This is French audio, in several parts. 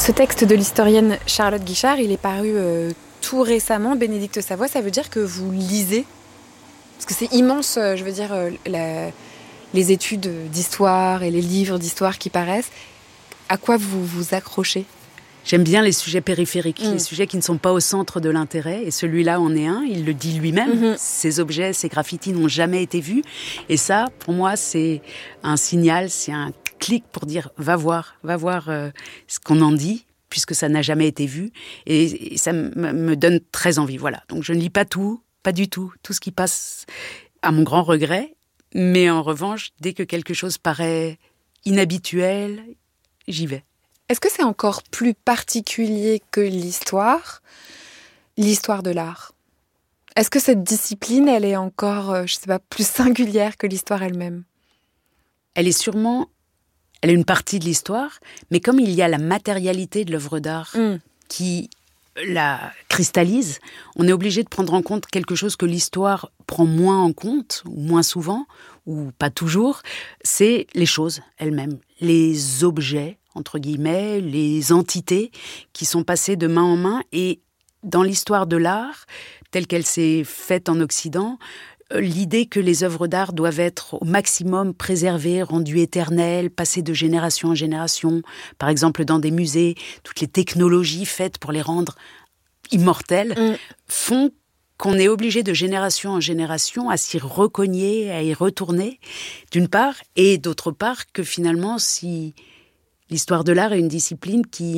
Ce texte de l'historienne Charlotte Guichard, il est paru tout récemment, Bénédicte Savoie. Ça veut dire que vous lisez? Parce que c'est immense, je veux dire, les études d'histoire et les livres d'histoire qui paraissent. À quoi vous vous accrochez? J'aime bien les sujets périphériques, les sujets qui ne sont pas au centre de l'intérêt. Et celui-là en est un, il le dit lui-même. Ces objets, ces graffitis n'ont jamais été vus. Et ça, pour moi, c'est un signal, c'est un clic pour dire « va voir ce qu'on en dit ». Puisque ça n'a jamais été vu, et ça me donne très envie. Voilà. Donc je ne lis pas tout, pas du tout ce qui passe à mon grand regret, mais en revanche, dès que quelque chose paraît inhabituel, j'y vais. Est-ce que c'est encore plus particulier que l'histoire de l'art? Est-ce que cette discipline, elle est encore, plus singulière que l'histoire elle-même? Elle est une partie de l'histoire, mais comme il y a la matérialité de l'œuvre d'art qui la cristallise, on est obligé de prendre en compte quelque chose que l'histoire prend moins en compte, ou moins souvent, ou pas toujours, c'est les choses elles-mêmes, les objets, entre guillemets, les entités qui sont passées de main en main. Et dans l'histoire de l'art, telle qu'elle s'est faite en Occident, l'idée que les œuvres d'art doivent être au maximum préservées, rendues éternelles, passées de génération en génération, par exemple dans des musées, toutes les technologies faites pour les rendre immortelles, font qu'on est obligé de génération en génération à s'y recogner, à y retourner, d'une part, et d'autre part que finalement, si l'histoire de l'art est une discipline qui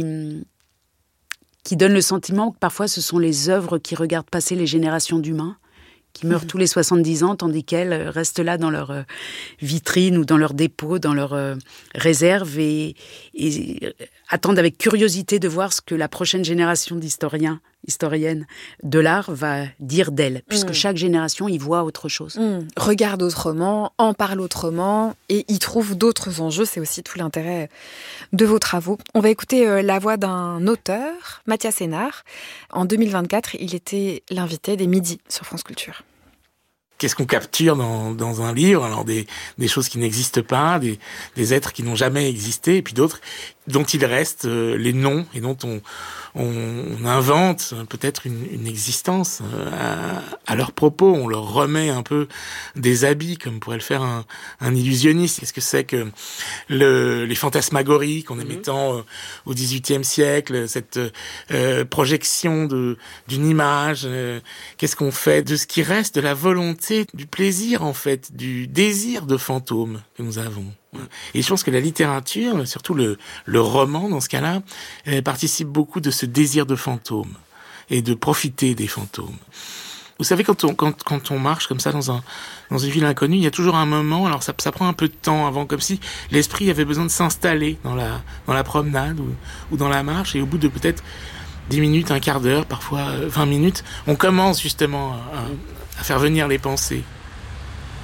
donne le sentiment que parfois ce sont les œuvres qui regardent passer les générations d'humains, qui meurent tous les 70 ans, tandis qu'elles restent là dans leur vitrine ou dans leur dépôt, dans leur réserve, et attendent avec curiosité de voir ce que la prochaine génération historiennes de l'art va dire d'elle, puisque chaque génération y voit autre chose. Regarde autrement, en parle autrement, et y trouve d'autres enjeux. C'est aussi tout l'intérêt de vos travaux. On va écouter la voix d'un auteur, Mathias Hénard. En 2024, il était l'invité des Midis sur France Culture. Qu'est-ce qu'on capture dans un livre? Alors des choses qui n'existent pas, des êtres qui n'ont jamais existé, et puis d'autres dont il reste les noms, et dont on invente peut-être une existence à leurs propos. On leur remet un peu des habits, comme pourrait le faire un illusionniste. Qu'est-ce que c'est que les fantasmagories qu'on aimait tant au XVIIIe siècle, cette projection d'une image? Qu'est-ce qu'on fait de ce qui reste de la volonté, du plaisir en fait, du désir de fantôme que nous avons? Et je pense que la littérature, surtout le roman dans ce cas-là, participe beaucoup de ce désir de fantôme et de profiter des fantômes. Vous savez, quand on marche comme ça dans une ville inconnue, il y a toujours un moment, alors ça prend un peu de temps avant, comme si l'esprit avait besoin de s'installer dans la promenade ou dans la marche, et au bout de peut-être 10 minutes, un quart d'heure, parfois 20 minutes, on commence justement à faire venir les pensées.